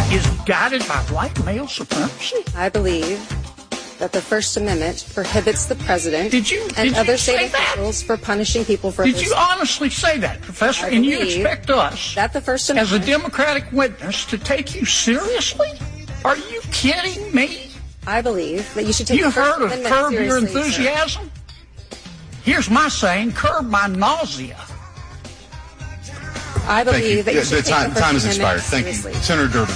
is guided by white male supremacy? I believe that the First Amendment prohibits the president and other state officials for punishing people for Did you honestly say that, Professor? And you expect us, that the First Amendment, as a Democratic witness, to take you seriously? Are you kidding me? I believe that you should take the First Amendment seriously. You heard of curb your enthusiasm? Sir. Here's my saying, curb my nausea. I believe that you should take the First time has expired. Thank seriously. you. Senator Durbin.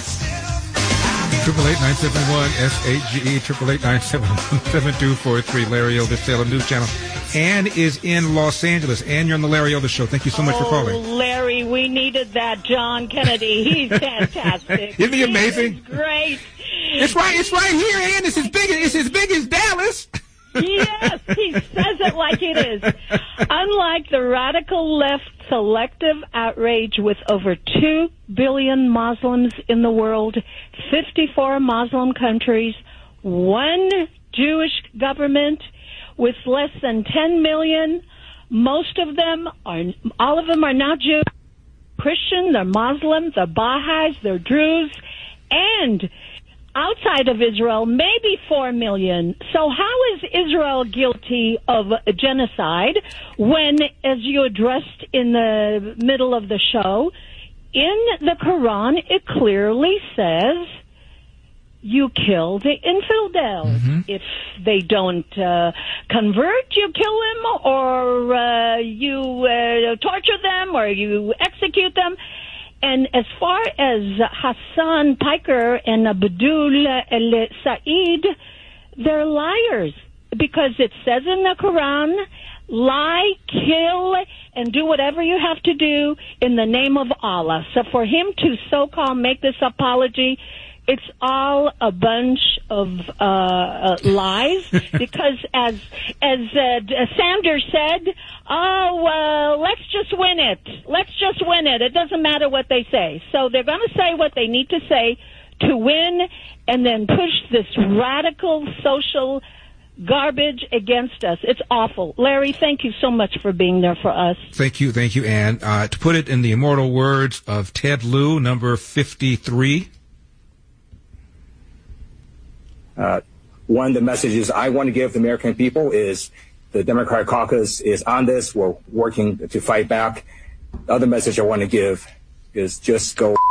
888-971-SAGE, 888-971-7243, Larry Elder, Salem News Channel. Ann is in Los Angeles. Ann, you're on the Larry Elder Show. Thank you so much for calling. Larry, we needed that John Kennedy. He's fantastic. Isn't he amazing? He's great. It's right here, Ann. It's as big as Dallas. Yes, he says it like it is. Unlike the radical left selective outrage with over 2 billion Muslims in the world, 54 Muslim countries, 1 Jewish government with less than 10 million, all of them are not Jews, Christian, they're Muslims, they're Baha'is, they're Druze, and outside of Israel, maybe 4 million. So how is Israel guilty of genocide when, as you addressed in the middle of the show, in the Quran, it clearly says you kill the infidels. Mm-hmm. If they don't convert, you kill them, or you torture them, or you execute them. And as far as Hassan Piker and Abdul El-Said, they're liars, because it says in the Quran, lie, kill, and do whatever you have to do in the name of Allah. So for him to so-called make this apology, it's all a bunch of lies, because as Sanders said, let's just win it. Let's just win it. It doesn't matter what they say. So they're going to say what they need to say to win, and then push this radical social garbage against us. It's awful. Larry, thank you so much for being there for us. Thank you, Ann. To put it in the immortal words of Ted Lieu, number 53. One of the messages I want to give the American people is the Democratic caucus is on this. We're working to fight back. The other message I want to give is just go